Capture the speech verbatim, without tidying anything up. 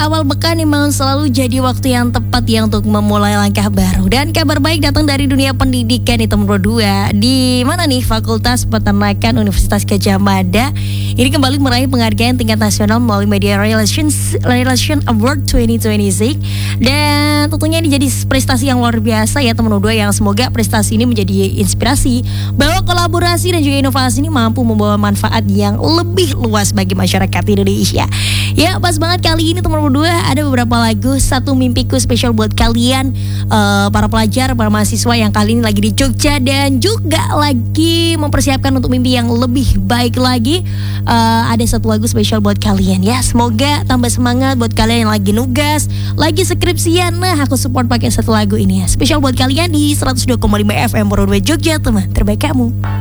awal pekan memang selalu jadi waktu yang tepat ya untuk memulai langkah baru. Dan kabar baik datang dari dunia pendidikan nih teman berdua. Di mana nih Fakultas Peternakan Universitas Gadjah Mada ini kembali meraih penghargaan tingkat nasional melalui Media Relations Relation Award dua ribu dua puluh enam. Dan tentunya ini jadi prestasi yang luar biasa ya teman berdua, yang semoga prestasi ini menjadi inspirasi bahwa kolaborasi dan juga inovasi ini mampu membawa manfaat yang lebih luas bagi masyarakat Indonesia. Ya, pas banget kali ini teman berdua ada beberapa lagu Satu Mimpiku spesial buat kalian uh, para pelajar, para mahasiswa yang kali ini lagi di Jogja dan juga lagi mempersiapkan untuk mimpi yang lebih baik lagi. Uh, ada satu lagu spesial buat kalian ya. Semoga tambah semangat buat kalian yang lagi nugas, lagi skripsian. Nah, aku support pakai satu lagu ini ya. Spesial buat kalian di seratus dua koma lima F M Broadway Jogja, teman terbaik kamu.